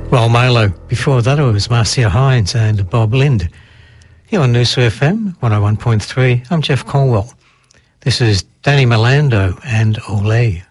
Well, Milo. Before that, it was Marcia Hines and Bob Lind. Here on Noosa FM 101.3, I'm Jeff Colwell. This is Danny Milando and Ole.